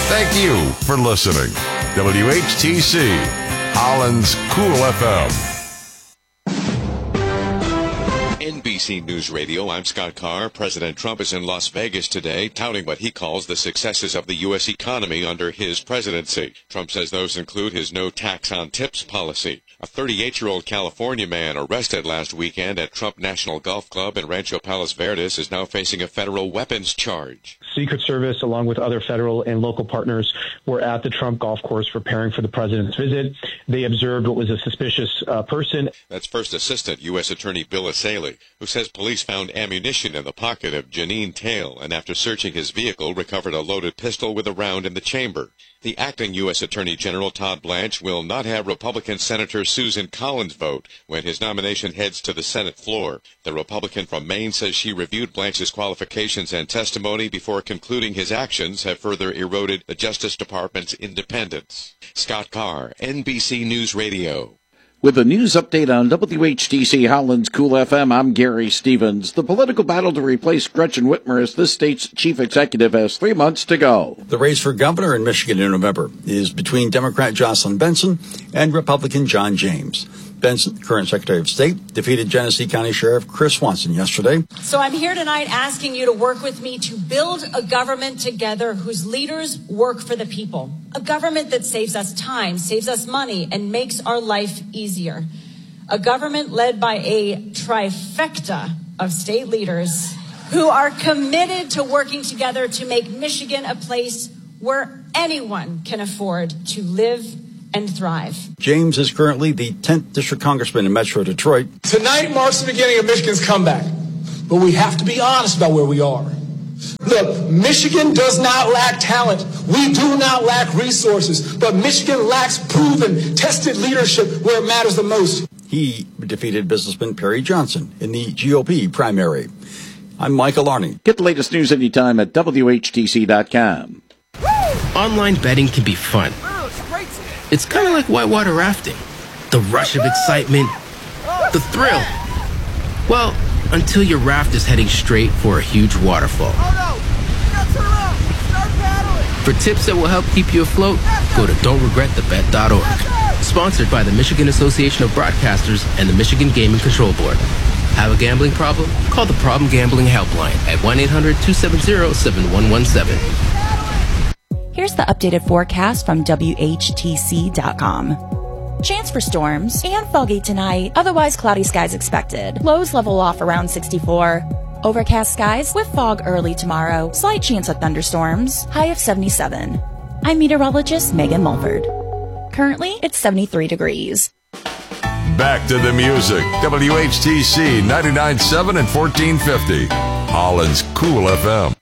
Thank you for listening. WHTC, Holland's Cool FM. NBC News Radio, I'm Scott Carr. President Trump is in Las Vegas today, touting what he calls the successes of the U.S. economy under his presidency. Trump says those include his no tax on tips policy. A 38-year-old California man arrested last weekend at Trump National Golf Club in Rancho Palos Verdes is now facing a federal weapons charge. Secret Service, along with other federal and local partners, were at the Trump golf course preparing for the president's visit. They observed what was a suspicious person. That's First Assistant U.S. Attorney Bill Asaley, who says police found ammunition in the pocket of Janine Tail and after searching his vehicle recovered a loaded pistol with a round in the chamber. The acting U.S. Attorney General Todd Blanche will not have Republican Senator Susan Collins vote when his nomination heads to the Senate floor. The Republican from Maine says she reviewed Blanche's qualifications and testimony before concluding his actions have further eroded the Justice Department's independence. Scott Carr, NBC News Radio. With a news update on WHTC Holland's Cool FM, I'm Gary Stevens. The political battle to replace Gretchen Whitmer as this state's chief executive has 3 months to go. The race for governor in Michigan in November is between Democrat Jocelyn Benson and Republican John James. Benson, current Secretary of State, defeated Genesee County Sheriff Chris Swanson yesterday. So I'm here tonight asking you to work with me to build a government together whose leaders work for the people. A government that saves us time, saves us money, and makes our life easier. A government led by a trifecta of state leaders who are committed to working together to make Michigan a place where anyone can afford to live and thrive. James is currently the 10th District Congressman in Metro Detroit. Tonight marks the beginning of Michigan's comeback, but we have to be honest about where we are. Look, Michigan does not lack talent. We do not lack resources, but Michigan lacks proven, tested leadership where it matters the most. He defeated businessman Perry Johnson in the GOP primary. I'm Michael Arney. Get the latest news anytime at WHTC.com. Online betting can be fun. It's kind of like whitewater rafting. The rush of excitement, the thrill. Well, until your raft is heading straight for a huge waterfall. For tips that will help keep you afloat, go to don'tregretthebet.org. Sponsored by the Michigan Association of Broadcasters and the Michigan Gaming Control Board. Have a gambling problem? Call the Problem Gambling Helpline at 1-800-270-7117. Here's the updated forecast from WHTC.com. Chance for storms and foggy tonight. Otherwise cloudy skies expected. Lows level off around 64. Overcast skies with fog early tomorrow. Slight chance of thunderstorms. High of 77. I'm meteorologist Megan Mulford. Currently, it's 73 degrees. Back to the music. WHTC 99.7 and 1450. Holland's Cool FM.